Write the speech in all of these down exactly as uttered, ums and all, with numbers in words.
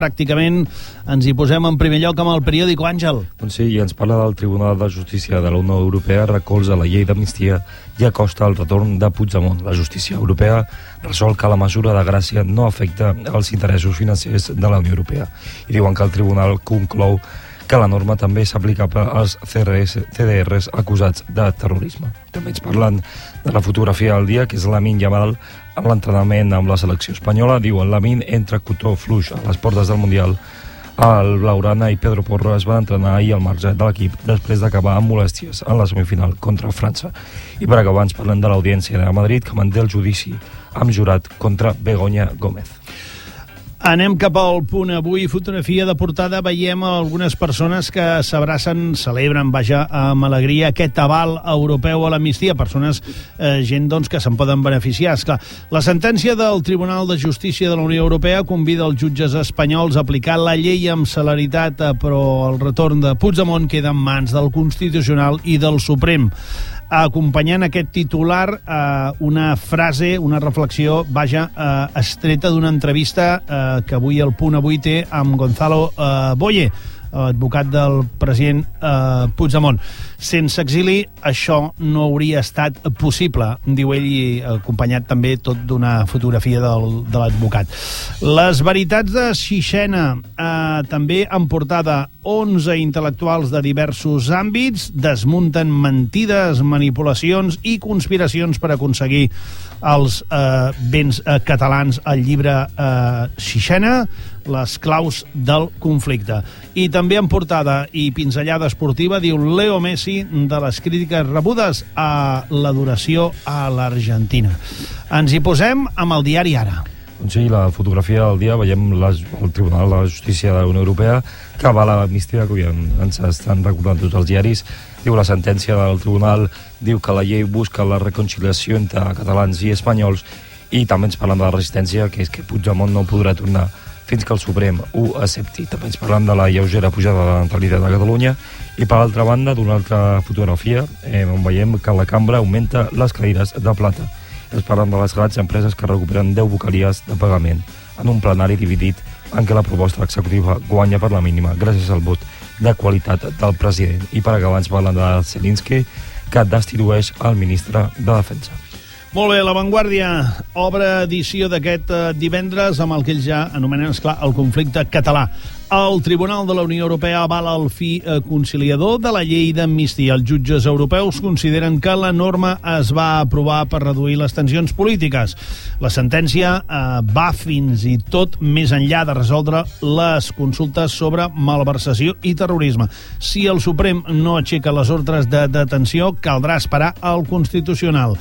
Pràcticament ens hi posem en primer lloc amb el periòdico, Àngel. Doncs sí, i ens parla del Tribunal de Justícia de la Unió Europea, recolza la llei d'amnistia i acosta el retorn de Puigdemont. La justícia europea resol que la mesura de gràcia no afecta els interessos financers de la Unió Europea. I diuen que el tribunal conclou que la norma també s'aplica als C D Rs acusats de terrorisme. També ens parlen de la fotografia del dia, que és Lamine Yamal en l'entrenament amb la selecció espanyola. Diuen, Lamine entra cotó fluix a les portes del Mundial. El Blaugrana i Pedro Porro es van entrenar ahir al marge de l'equip després d'acabar amb molèsties en la semifinal contra França. I per acabar ens parlen de l'Audiència de Madrid, que manté el judici amb jurat contra Begoña Gómez. Anem cap al punt avui. Fotografia de portada. Veiem algunes persones que s'abracen, celebren, vaja, amb alegria aquest aval europeu a l'amnistia. Persones, eh, gent doncs, que se'n poden beneficiar. Esclar, la sentència del Tribunal de Justícia de la Unió Europea convida els jutges espanyols a aplicar la llei amb celeritat, però el retorn de Puigdemont queda en mans del Constitucional i del Suprem. Acompanyant aquest titular, eh, una frase, una reflexió, vaja, eh, estreta d'una entrevista eh, que avui el Punt Avui té amb Gonzalo eh, Boye, advocat del president eh, Puigdemont. Sense exili això no hauria estat possible, diu ell, i acompanyat també tot d'una fotografia del, de l'advocat. Les veritats de Sixena, eh, també en portada. Onze intel·lectuals de diversos àmbits desmunten mentides, manipulacions i conspiracions per aconseguir els eh, béns eh, catalans al llibre eh, Sixena, les claus del conflicte. I també en portada i pinzellada esportiva diu Leo Messi de les crítiques rebudes a l'adoració a l'Argentina. Ens hi posem amb el diari Ara. Doncs sí, la fotografia del dia, veiem les, el Tribunal de Justícia de la Unió Europea que avala l'amnistia, que ens estan recordant tots els diaris. Diu la sentència del Tribunal, diu que la llei busca la reconciliació entre catalans i espanyols, i també ens parlen de la resistència, que és que Puigdemont no podrà tornar fins que el Suprem ho accepti. També ens parlen de la lleugera pujada de la natalitat de Catalunya, i per l'altra banda d'una altra fotografia eh, on veiem que la cambra augmenta les cadires de plata. Es parlen de les grans empreses que recuperen deu vocalies de pagament en un plenari dividit en què la proposta executiva guanya per la mínima gràcies al vot de qualitat del president. I per acabar ens parlen de Zelensky, que destitueix el ministre de Defensa. Molt bé, La Vanguardia obre edició d'aquest divendres amb el que ells ja anomenen, esclar, el conflicte català. El Tribunal de la Unió Europea avala el fi conciliador de la llei d'amnistia. Els jutges europeus consideren que la norma es va aprovar per reduir les tensions polítiques. La sentència eh, va fins i tot més enllà de resoldre les consultes sobre malversació i terrorisme. Si el Suprem no aixeca les ordres de detenció, caldrà esperar al Constitucional.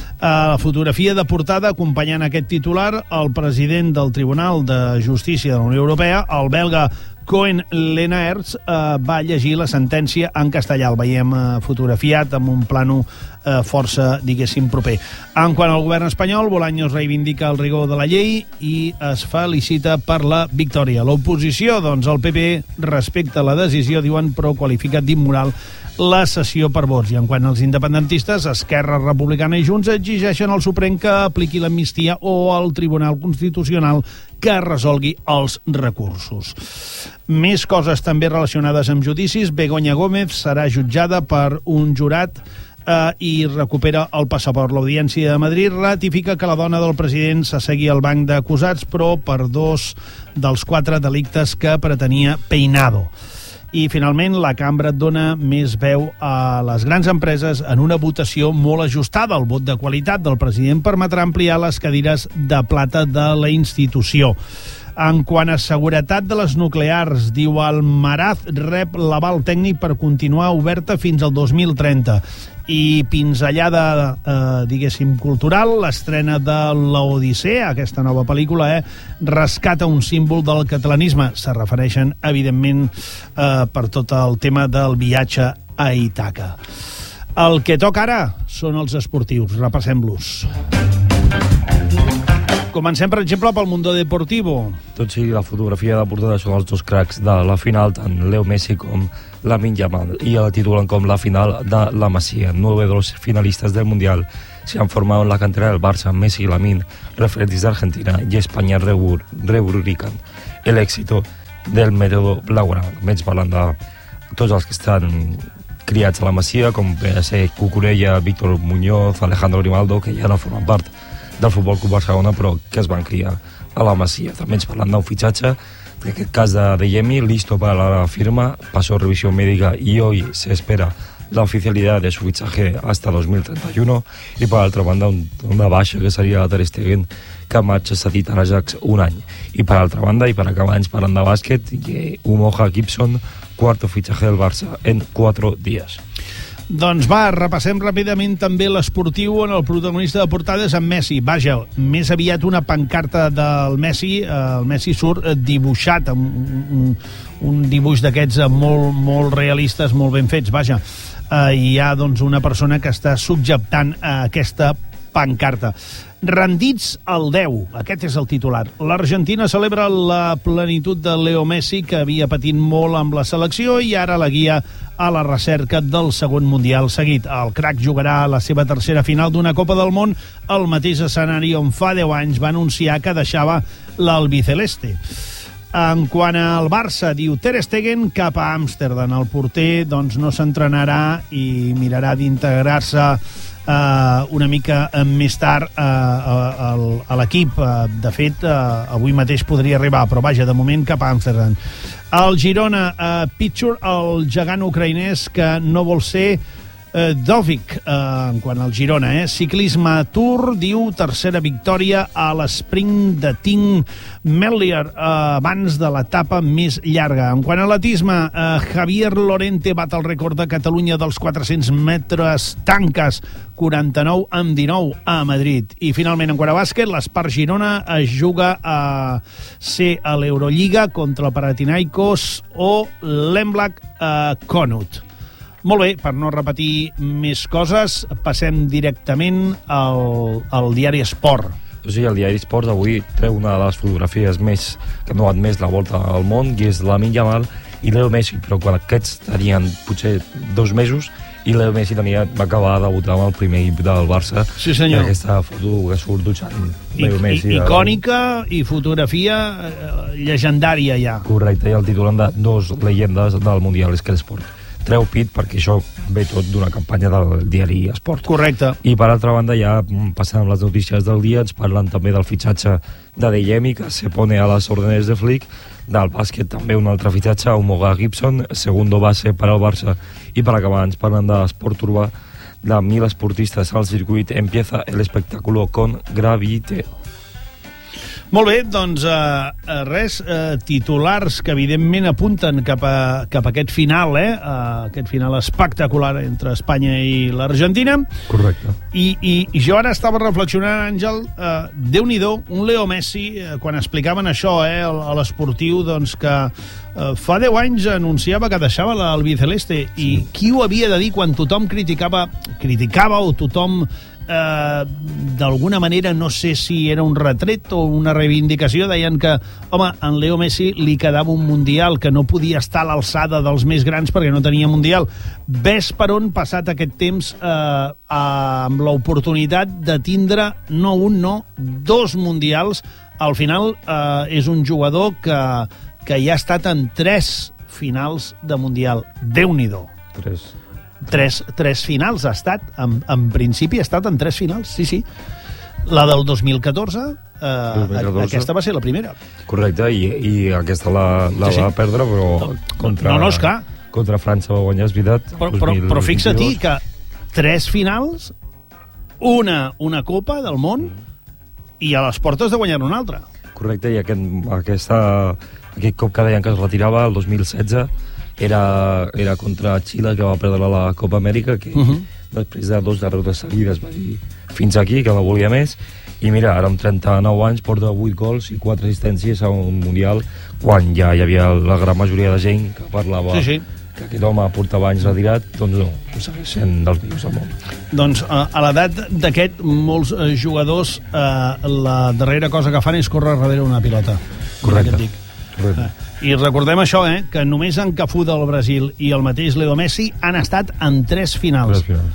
A la fotografia de portada, acompanyant aquest titular, el president del Tribunal de Justícia de la Unió Europea, el belga Koen Lenaerts, eh, va llegir la sentència en castellà. El veiem eh, fotografiat amb un plano eh, força, diguéssim, proper. En quant al govern espanyol, Bolaños reivindica el rigor de la llei i es felicita per la victòria. L'oposició, doncs, el P P respecta la decisió, diuen, però qualifica d'immoral la sessió per vots. I en quant als independentistes, Esquerra Republicana i Junts exigeixen al Suprem que apliqui l'amnistia o al Tribunal Constitucional que resolgui els recursos. Més coses també relacionades amb judicis. Begoña Gómez serà jutjada per un jurat eh, i recupera el passaport. L'Audiència de Madrid ratifica que la dona del president s'assegui al banc d'acusats, però per dos dels quatre delictes que pretenia Peinado. I, finalment, la cambra dona més veu a les grans empreses en una votació molt ajustada. El vot de qualitat del president permetrà ampliar les cadires de plata de la institució. En quant a seguretat de les nuclears, diu Almaraz rep l'aval tècnic per continuar oberta fins al dos mil trenta. I pinzellada, eh, diguéssim, cultural, l'estrena de l'Odissea, aquesta nova pel·lícula, eh, rescata un símbol del catalanisme. Se refereixen, evidentment, eh, per tot el tema del viatge a Ítaca. El que toca ara són els esportius. Repassem-los. Comencem, per exemple, pel Mundo Deportivo. Tot sí, la fotografia de portada són els dos cracs de la final, tant Leo Messi com Lamine Yamal, i la titulen com la final de la Masía. Nueve de los finalistas del Mundial se han formado en la cantera del Barça. Messi y Lamine, referentes de Argentina, y España rerubrican. el éxito del mètode Blaugrana. Menys parlant de tots els que estan criats a la Masia, com per ser Cucurella, Víctor Muñoz, Alejandro Grimaldo, que ja no formen part del Futbol Club Barcelona, però que es van criar a la Masia. També ens parlant d'un fitxatge, en aquest cas de Adeyemi, listo para la firma, pasó revisión médica y hoy se espera la oficialidad de su fichaje hasta dos mil treinta y uno, i per altra banda un, una baixa que seria la Ter Stegen, que marxa cedit a l'Ajax un any. I per altra banda, i per acabar anys parlant de bàsquet, Umoja Gibson, cuarto fichaje del Barça en quatre dies. Doncs va, repassem ràpidament també l'esportiu, on el protagonista de portada és en Messi. Vaja, més aviat una pancarta del Messi. El Messi surt dibuixat, amb un, un dibuix d'aquests molt, molt realistes, molt ben fets. Vaja, eh, hi ha doncs una persona que està subjectant aquesta pancarta. Rendits al deu, aquest és el titular. L'Argentina celebra la plenitud de Leo Messi, que havia patit molt amb la selecció i ara la guia a la recerca del segon Mundial seguit. El crac jugarà la seva tercera final d'una Copa del Món al mateix escenari on fa deu anys va anunciar que deixava l'albiceleste. En quant al Barça, diu Ter Stegen cap a Amsterdam. El porter doncs, no s'entrenarà i mirarà d'integrar-se Uh, una mica uh, més tard uh, uh, uh, a l'equip. Uh, de fet, uh, avui mateix podria arribar, però vaja, de moment cap a Amsterdam. El Girona, uh, Pichur, el gegant ucraïnès que no vol ser uh, Dovic, uh, en quant al Girona. Eh? Ciclisme Tour, diu, tercera victòria a l'esprint de Tim Mellier, uh, abans de l'etapa més llarga. En quant a l'atisme, uh, Javier Lorente bat el rècord de Catalunya dels quatre-cents metres tanques, quaranta-nou amb dinou a Madrid. I finalment, en quant a bàsquet, l'Espart Girona es juga a ser a l'Eurolliga contra el Panathinaikos o l'Emblac uh, Konut. Molt bé, per no repetir més coses, passem directament al, al diari Esport. O sigui, el diari Esport avui treu una de les fotografies més que no ha admès la volta al món, i és Lamine Yamal i Leo Messi, però quan aquests tenien potser dos mesos i Leo Messi tenia, va acabar de debutar amb el primer equip del Barça. Sí, senyor. I aquesta foto que surt dutxant Leo Messi. I, icònica i fotografia eh, llegendària ja. Correcte, i el titular de dos llegendes del Mundial és que l'esport treu pit, perquè això ve tot d'una campanya del diari Esport. Correcte. I per altra banda, ja passant amb les notícies del dia, ens parlen també del fitxatge de Adeyemi, que se pone a les órdenes de Flick. Del bàsquet també un altre fitxatge, Umoja Gibson, segundo base per al Barça. I per acabar ens parlen de l'esport urbà, de mil esportistes al circuit, empieza el espectáculo con Gravite. Molt bé, doncs eh, res, eh, titulars que evidentment apunten cap a, cap a aquest final, eh? Uh, aquest final espectacular entre Espanya i l'Argentina. Correcte. I, i, i jo ara estava reflexionant, Àngel, eh, Déu-n'hi-do, un Leo Messi, eh, quan explicaven això eh, a l'esportiu, doncs que eh, fa deu anys anunciava que deixava l'albiceleste, sí. I qui ho havia de dir quan tothom criticava, criticava o tothom Eh, d'alguna manera, no sé si era un retret o una reivindicació, deien que, home, en Leo Messi li quedava un Mundial, que no podia estar a l'alçada dels més grans perquè no tenia Mundial. Ves per on passat aquest temps eh, amb l'oportunitat de tindre no un, no, dos Mundials. Al final eh, és un jugador que, que ja ha estat en tres finals de Mundial. Déu-n'hi-do. Tres. Tres, tres finals ha estat, en, en principi ha estat en tres finals, sí, sí. La del dos mil catorze, eh, dos mil catorze. Aquesta va ser la primera. Correcte, i, i aquesta la, la sí, sí. va perdre, però contra, no, no, esclar. Contra França va guanyar, és veritat. Però, però, però fixa-t'hi que tres finals, una, una Copa del Món, i a les portes de guanyar una altra. Correcte, i aquest, aquesta, aquest cop que deien que es retirava, el dos mil setze, Era, era contra Xile, que va perdre la Copa Amèrica, que uh -huh. després de dos derrotes seguides va dir fins aquí, que no volia més. I mira, ara amb trenta-nou anys porta vuit gols i quatre assistències a un Mundial, quan ja hi havia la gran majoria de gent que parlava sí, sí. que aquest home portava anys retirat. Doncs no, segueix sent dels millors del món. Doncs a l'edat d'aquest, molts jugadors eh, la darrera cosa que fan és córrer darrere una pilota. Correcte. Correcte. I recordem això, eh, que només en Cafú del Brasil i el mateix Leo Messi han estat en tres finals. Tres finals.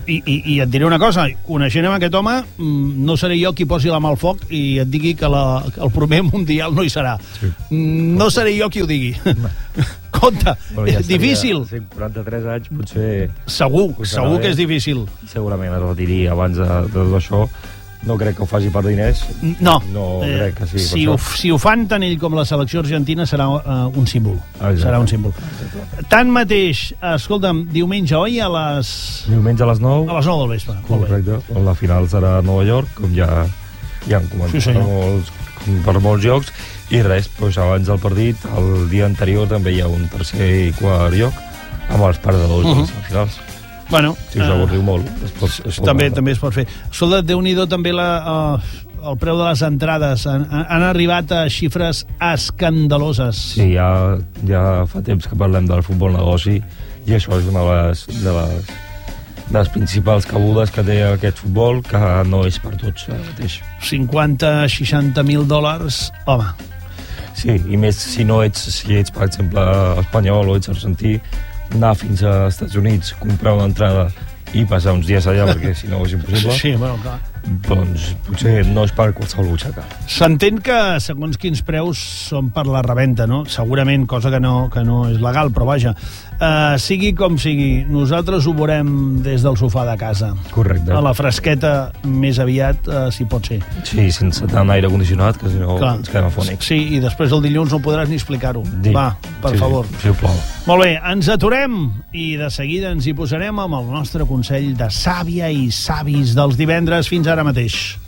I, i, I et diré una cosa, coneixent amb aquest home, no seré jo qui posi la mà al foc i et digui que, la, que el proper Mundial no hi serà. Sí. No seré jo qui ho digui. Compte, bueno, ja és difícil. quaranta-tres anys, potser... Segur, segur que és difícil. Segurament es retiri abans de, de tot això. No crec que ho faci per diners. No. No eh, crec que sí. Si ho, si ho fan tant ell com la selecció argentina serà uh, un símbol. Exacte. Serà un símbol. Exacte. Tanmateix, escolta'm, diumenge, oi? A les... Diumenge a les nou. A les nou del vespre. Correcte. La final serà a Nova York, com ja, ja han comentat sí, molts, per molts jocs. I res, doncs abans del partit, el dia anterior també hi ha un tercer i quart lloc amb els perdedors uh -huh. de les finals. Bueno, si us avorriu uh, molt, es pot, es pot també, també es pot fer. Escolta, Déu-n'hi-do també la, uh, el preu de les entrades. Han, han arribat a xifres escandaloses. Sí, ja, ja fa temps que parlem del futbol negoci i això és una de les, de les, de les principals cabudes que té aquest futbol, que no és per tots ara mateix. cinquanta a seixanta mil dòlars, home. Sí, i més si no ets, si ets, per exemple, espanyol o ets argentí, anar fins als Estats Units, comprar una entrada i passar uns dies allà, perquè si no és impossible. Sí, bueno, clar. Doncs potser no és per qualsevol butxaca. S'entén que segons quins preus són per la reventa, no? Segurament, cosa que no, que no és legal, però vaja. Uh, sigui com sigui, nosaltres ho veurem des del sofà de casa. Correcte. A la fresqueta més aviat, uh, si pot ser. Sí, sense tant aire condicionat, que si no clar. Ens quedem afònics. Sí, i després el dilluns no podràs ni explicar-ho. Va, per sí, favor. Sí, sisplau. Molt bé, ens aturem i de seguida ens hi posarem amb el nostre consell de sàvia i savis dels divendres. Fins ara mateix.